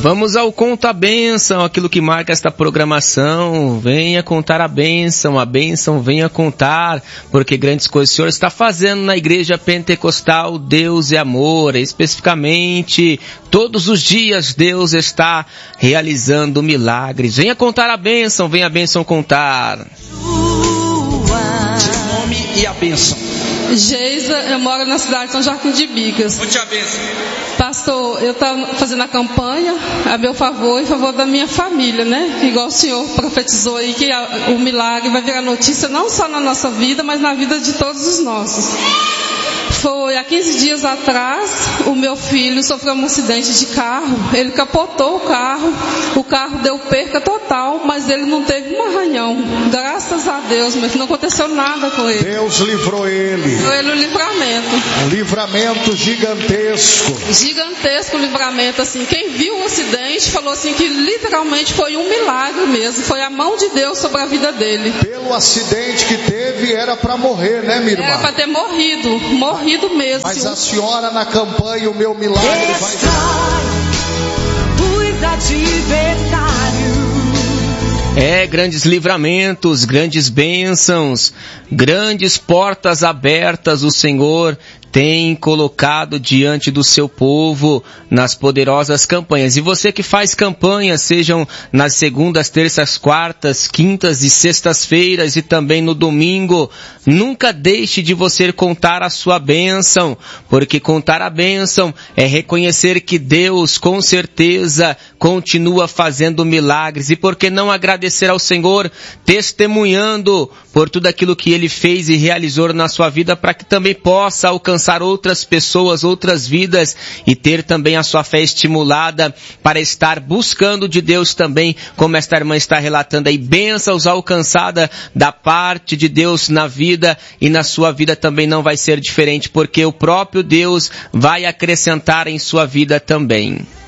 Vamos ao Conta a Bênção, aquilo que marca esta programação. Venha contar a bênção venha contar, porque grandes coisas o Senhor está fazendo na Igreja Pentecostal Deus é Amor. Especificamente, todos os dias Deus está realizando milagres. Venha contar a bênção, venha a bênção contar. Seu nome e a bênção. Geisa, eu moro na cidade de São Joaquim de Bicas. Onde a bênção? Pastor, eu estava fazendo a campanha a meu favor e a favor da minha família, né? Igual o senhor profetizou aí que o milagre vai virar notícia não só na nossa vida, mas na vida de todos os nossos. Foi há 15 dias atrás, o meu filho sofreu um acidente de carro, ele capotou o carro deu perca total, mas ele não teve um arranhão. Graças a Deus, mas não aconteceu nada com ele. Deus livrou ele. Foi ele o livramento. Um livramento gigantesco. Gigantesco livramento, assim. Quem viu o acidente falou assim que literalmente foi um milagre mesmo. Foi a mão de Deus sobre a vida dele. Pelo acidente que teve, era para morrer, né, minha irmã? Era para ter morrido mesmo. Mas a senhora na campanha, o meu milagre vai dar. Cuida de verdade. Grandes livramentos, grandes bênçãos, grandes portas abertas o Senhor tem colocado diante do seu povo nas poderosas campanhas. E você que faz campanhas, sejam nas segundas, terças, quartas, quintas e sextas-feiras e também no domingo, nunca deixe de você contar a sua bênção, porque contar a bênção é reconhecer que Deus, com certeza, continua fazendo milagres. E por que não agradecer ao Senhor, testemunhando por tudo aquilo que Ele fez e realizou na sua vida, para que também possa alcançar outras pessoas, outras vidas e ter também a sua fé estimulada para estar buscando de Deus também, como esta irmã está relatando aí, bênçãos alcançadas da parte de Deus na vida, e na sua vida também não vai ser diferente, porque o próprio Deus vai acrescentar em sua vida também.